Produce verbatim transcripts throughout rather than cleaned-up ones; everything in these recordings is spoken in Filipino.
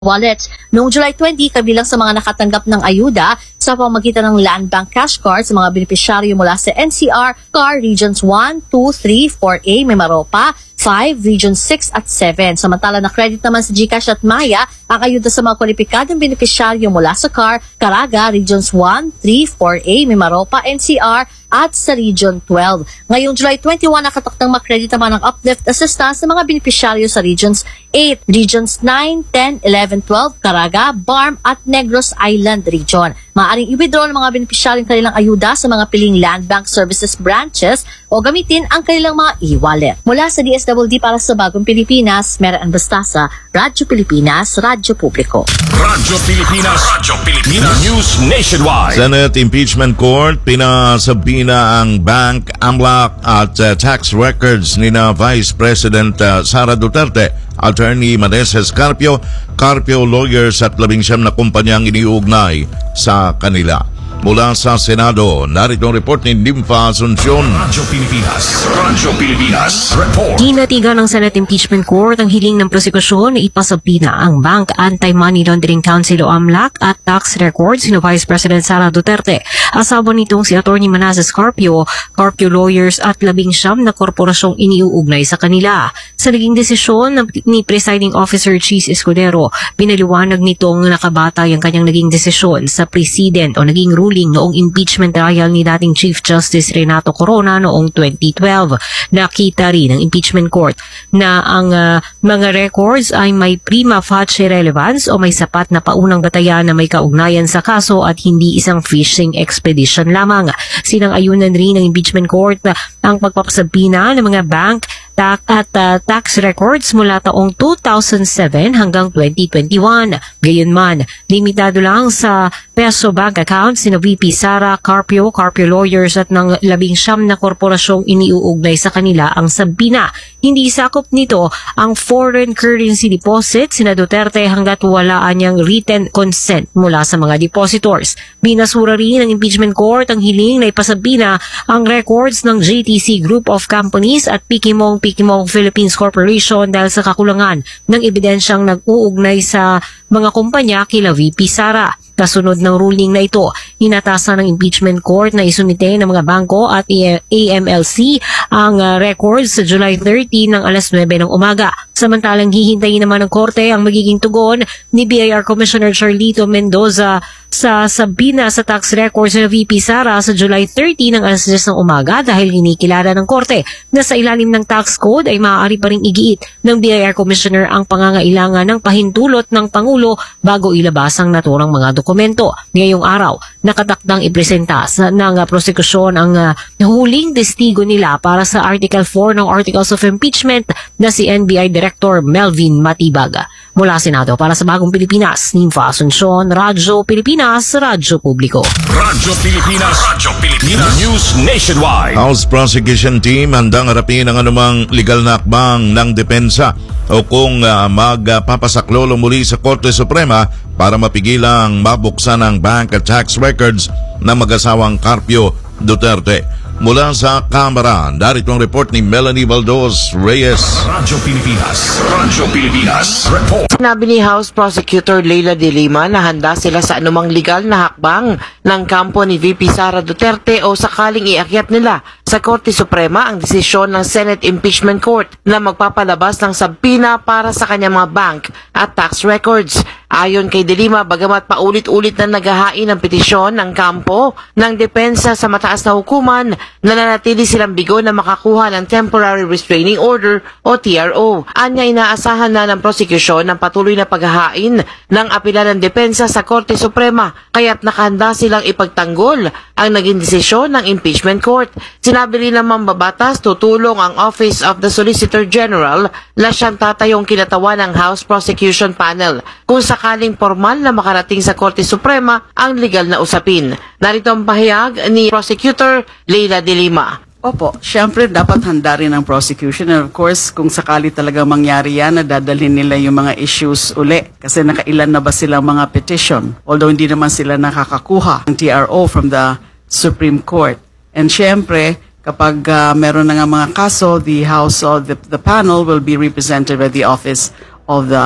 wallet. Noong July twenty, kabilang sa mga nakatanggap ng ayuda sa pamamagitan ng Land Bank Cash Card sa mga benepisyaryo mula sa N C R, C A R Regions one, two, three, four A, Mimaropa, five, Region six at seven. Samantala na credit naman sa GCash at Maya ang ayuda sa mga kwalipikadong benepisyaryo mula sa C A R, Caraga, Regions one, three, four A, Mimaropa, N C R at sa Region twelve. Ngayong July twenty-one, nakataktang makredit naman ng uplift assistance sa mga benepisyaryo sa Regions eight, Regions nine, ten, eleven, twelve, Caraga, B A R M at Negros Island Region. Maaaring i-withdraw ng mga benepisyaryong kanilang ayuda sa mga piling Land Bank Services branches o gamitin ang kanilang mga e-wallet. Mula sa D S W D para sa Bagong Pilipinas, Mera Anbastasa, Radyo Pilipinas, Radyo Publiko. Radyo Pilipinas, Radyo Pilipinas, News Nationwide. Senate Impeachment Court pinasabi na ang bank, AMLAC at uh, tax records ni na Vice President uh, Sara Duterte, Attorney Maneses Carpio, Carpio Lawyers at labing siyam na kumpanyang iniuugnay sa kanila. Mula sa Senado, narito ang report ni Nympha Asuncion. Radyo Pilipinas, Radyo Pilipinas, report. Tinatigan ng Senate Impeachment Court ang hiling ng prosekusyon na ipasabina ang Bank Anti-Money Laundering Council o AMLAC at tax records ni Vice President Sara Duterte. Asawa nitong si Attorney Maneses Carpio, Carpio Lawyers at labing siyam na korporasyong iniuugnay sa kanila. Sa naging desisyon ni Presiding Officer Cheese Escudero, pinaliwanag nitong nakabatay ang kanyang naging desisyon sa precedent o naging ruling noong impeachment trial ni dating Chief Justice Renato Corona noong twenty twelve. Nakita rin ng impeachment court na ang uh, mga records ay may prima facie relevance o may sapat na paunang batayan na may kaugnayan sa kaso at hindi isang fishing expedition lamang. Sinang-ayunan rin ng impeachment court uh, ang pagpapasabina ng mga bank tak at uh, tax records mula taong two thousand seven hanggang twenty twenty-one. Gayunman, limitado lang sa peso bank accounts ni V P Sara, Carpio, Carpio Lawyers at ng labing siyam na korporasyong iniuugnay sa kanila ang sabina. Hindi sakop nito ang foreign currency deposits sina Duterte hanggat wala anyang written consent mula sa mga depositors. Binasura rin ng impeachment court ang hiling na ipasabina ang records ng J T C Group of Companies at Pikimong Pikimong Philippines Corporation dahil sa kakulangan ng ebidensyang nag-uugnay sa mga kumpanya kila V P Sara. Kasunod ng ruling na ito, inatasan ng impeachment court na isunite ng mga bangko at A M L C ang uh, records sa July thirty ng alas nuwebe ng umaga. Samantalang hihintayin naman ng korte ang magiging tugon ni B I R Commissioner Charlito Mendoza sa sabina sa tax records ng V P Sara sa July thirty ng alas diyes ng umaga dahil kinikilala ng korte na sa ilalim ng tax code ay maaari pa ring igiit ng B I R Commissioner ang pangangailangan ng pahintulot ng Pangulo bago ilabas ang naturang mga dokumento. Ngayong araw, nakatakdang ipresenta sa ng uh, prosekusyon ang uh, huling testigo nila para sa Article four ng Articles of Impeachment na si N B I Director Melvin Matibag. Mula Senado para sa Bagong Pilipinas, Nympha Asuncion, Radyo Pilipinas, Radyo Publiko. Radyo Pilipinas, Radyo Pilipinas, News Nationwide. House Prosecution Team handang harapin ang anumang legal na akbang ng depensa o kung uh, magpapasaklolo muli sa Korte Suprema para mapigilang mabuksan ang bank at tax records ng mag-asawang Carpio Duterte. Mula sa Kamara, narito ang report ni Melanie Baldos Reyes. Radyo Pilipinas, Radyo Pilipinas, report. Sinabi ni House Prosecutor Leila de Lima na handa sila sa anumang legal na hakbang ng kampo ni V P Sara Duterte o sakaling iakyat nila sa Korte Suprema ang desisyon ng Senate Impeachment Court na magpapalabas ng sabina para sa kanyang mga bank at tax records. Ayon kay De Lima, bagamat paulit-ulit na naghahain ng petisyon ng kampo ng depensa sa mataas na hukuman, nananatili silang bigo na makakuha ng Temporary Restraining Order o T R O. Anya, inaasahan na ng prosecution ng patuloy na paghahain ng apela ng depensa sa Korte Suprema, kaya't nakahanda silang ipagtanggol ang naging desisyon ng impeachment court. Sinabi rin ng mambabatas, tutulong ang Office of the Solicitor General na siyang tatayong kinatawan ng House Prosecution Panel kung sakaling formal na makarating sa Korte Suprema ang legal na usapin. Narito ang pahayag ni Prosecutor Leila de Lima. Opo, syempre dapat handa rin ang prosecution. And of course, kung sakali talaga mangyari yan, nadadalhin nila yung mga issues uli. Kasi nakailan na ba silang mga petition? Although hindi naman sila nakakakuha ng T R O from the Supreme Court. And syempre, kapag uh, meron na nga mga kaso, the House of the, the panel will be represented by the Office of the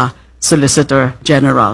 Solicitor General.